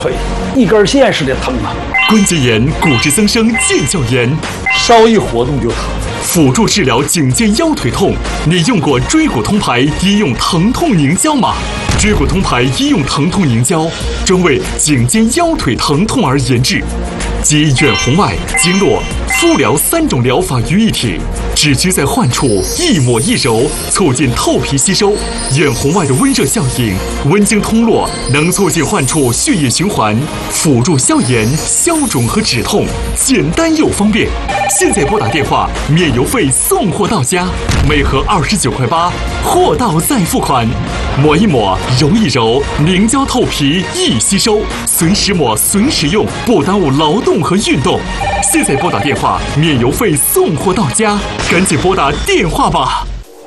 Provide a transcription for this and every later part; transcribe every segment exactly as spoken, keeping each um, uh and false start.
腿一根线似的疼啊！ 关节炎、骨质增生、腱鞘炎， 稍一活动就疼。 辅助治疗颈肩腰腿痛，你用过椎骨通牌医用疼痛凝胶吗？椎骨通牌医用疼痛凝胶专为颈肩腰腿疼痛而研制，集远红外、经络、敷疗三种疗法于一体，只需在患处一抹一揉，促进透皮吸收。远红外的温热效应，温经通络，能促进患处血液循环，辅助消炎、消肿和止痛，简单又方便。现在拨打电话，免邮费送货到家，每盒二十九块八，货到再付款。抹一抹，揉一揉，凝胶透皮易吸收，随时抹随时用，不耽误劳动和运动。现在拨打电话，免邮费送货到家，赶紧拨打电话吧。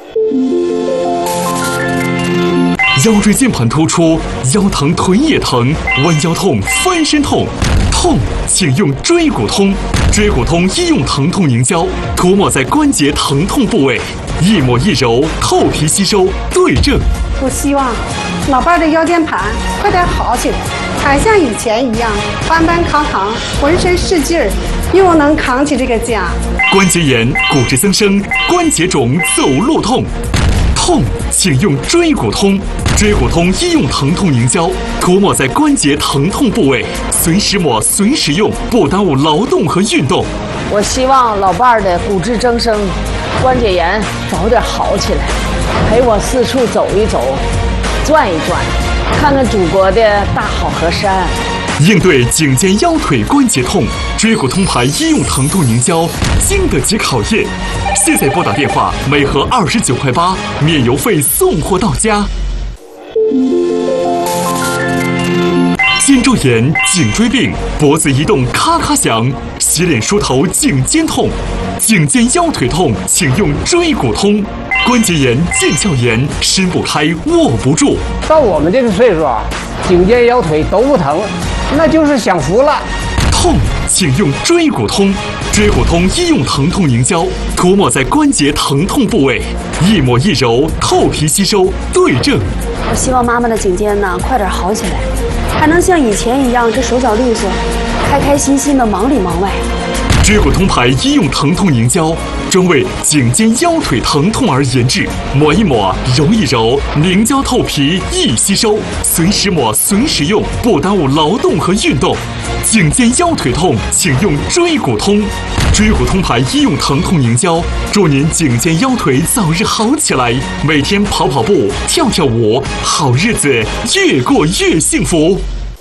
腰椎间盘突出，腰疼腿也疼，弯腰痛、翻身痛，痛请用椎骨通。椎骨通医用疼痛凝胶，涂抹在关节疼痛部位，一抹一揉，透皮吸收，对症。 我希望老伴儿的腰间盘快点好起来，还像以前一样搬搬扛扛，浑身是劲儿，又能扛起这个家。 关节炎、骨质增生、关节肿、走路痛，痛请用椎骨通。椎骨通医用疼痛凝胶，涂抹在关节疼痛部位，随时抹随时用，不耽误劳动和运动。 我希望老伴儿的骨质增生、关节炎早点好起来，陪我四处走一走，转一转，看看祖国的大好河山。 应对颈肩腰腿关节痛，椎骨通牌医用疼痛凝胶经得起考验。现在拨打电话，每盒二十九块八，免邮费送货到家。肩周炎、颈椎病、脖子移动咔咔响，洗脸梳头颈肩痛，颈肩腰腿痛请用椎骨通。关节炎、腱鞘炎，伸不开握不住。 到我们这个岁数啊，颈肩腰腿都不疼，那就是享福了。 痛请用椎骨通。椎骨通医用疼痛凝胶，涂抹在关节疼痛部位，一抹一揉，透皮吸收，对症。 我希望妈妈的颈肩呢快点好起来，还能像以前一样这手脚利索，开开心心的忙里忙外。 椎骨通牌医用疼痛凝胶，专为颈肩腰腿疼痛而研制，抹一抹，揉一揉，凝胶透皮易吸收，随时抹随时用，不耽误劳动和运动。颈肩腰腿痛请用椎骨通。椎骨通牌医用疼痛凝胶，祝您颈肩腰腿早日好起来，每天跑跑步、跳跳舞，好日子越过越幸福。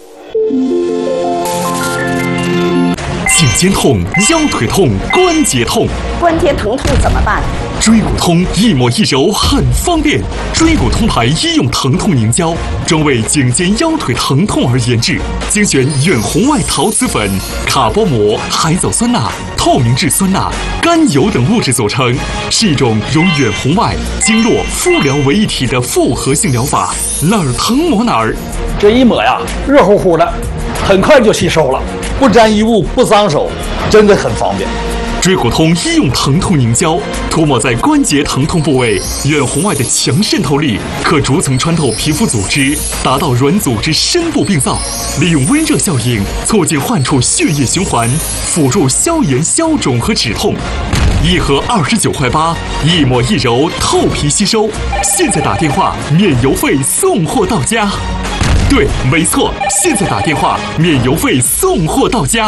颈肩痛、腰腿痛、关节痛， 关节疼痛怎么办？ 椎骨通一抹一揉很方便。椎骨通牌医用疼痛凝胶，专为颈肩腰腿疼痛而研制，精选远红外陶瓷粉、卡波膜、海藻酸钠、透明质酸钠、甘油等物质组成，是一种融远红外、经络、敷疗为一体的复合性疗法，哪儿疼抹哪儿。 这一抹呀，热乎乎的，很快就吸收了，不沾衣物，不脏手，真的很方便。 椎骨通医用疼痛凝胶，涂抹在关节疼痛部位，远红外的强渗透力可逐层穿透皮肤组织，达到软组织深部病灶，利用温热效应促进患处血液循环，辅助消炎消肿和止痛。一盒二十九块八，一抹一揉，透皮吸收。现在打电话，免邮费送货到家。对，没错，现在打电话，免邮费送货到家。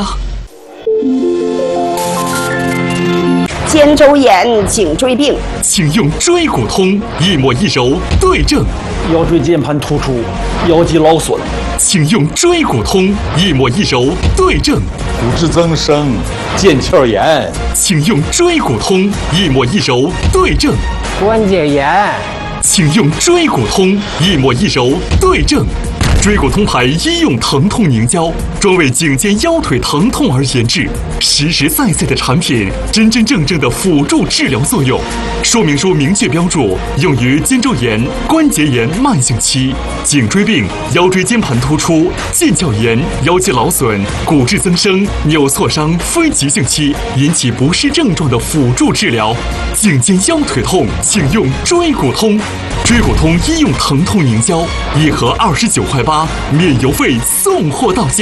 肩周炎、颈椎病， 请用椎骨通，一抹一揉，对症。 腰椎间盘突出，腰肌劳损， 请用椎骨通，一抹一揉，对症。 骨质增生、腱鞘炎， 请用椎骨通，一抹一揉，对症。 关节炎， 请用椎骨通，一抹一揉，对症。椎骨通牌医用疼痛凝胶，专为颈肩腰腿疼痛而研制，实实在在的产品，真真正正的辅助治疗作用。说明书明确标注，用于肩周炎、关节炎慢性期、颈椎病、腰椎间盘突出、腱鞘炎、腰肌劳损、骨质增生、扭挫伤非急性期引起不适症状的辅助治疗。颈肩腰腿痛，请用椎骨通。椎骨通医用疼痛凝胶，一盒二十九块八，免邮费送货到家。